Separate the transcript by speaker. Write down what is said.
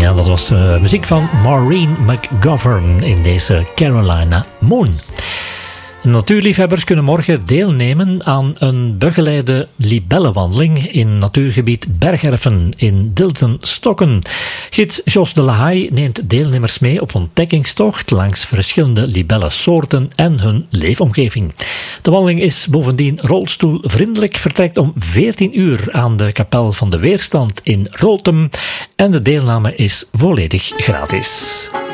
Speaker 1: Ja, dat was muziek van Maureen McGovern in deze Carolina Moon. Natuurliefhebbers kunnen morgen deelnemen aan een begeleide libellenwandeling in natuurgebied Bergerven in Dilten-Stokken. Gids Jos de Lahaye neemt deelnemers mee op ontdekkingstocht langs verschillende libellensoorten en hun leefomgeving. De wandeling is bovendien rolstoelvriendelijk, vertrekt om 14 uur aan de kapel van de Weerstand in Roltem en de deelname is volledig gratis.